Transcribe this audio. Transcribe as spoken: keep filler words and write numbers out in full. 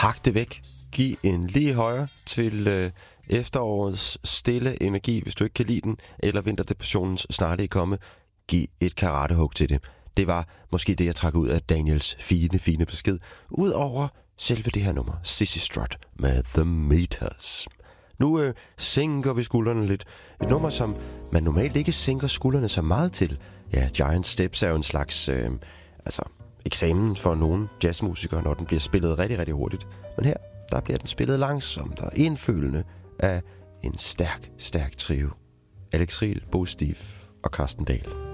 hak det væk. Giv en lige højre til øh, efterårets stille energi, hvis du ikke kan lide den, eller vinterdepressionens snarlige komme. Giv et karatehug til det. Det var måske det, jeg trak ud af Daniels fine, fine besked. Udover selve det her nummer, Sissy Strut med The Meters. Nu øh, sænker vi skuldrene lidt. Et nummer, som man normalt ikke sænker skuldrene så meget til. Ja, Giant Steps er jo en slags øh, altså, eksamen for nogle jazzmusikere, når den bliver spillet rigtig, rigtig hurtigt. Men her, der bliver den spillet langsomt og indfølende af en stærk, stærk trio. Alex Riel, Bo Stief og Carsten Dahl.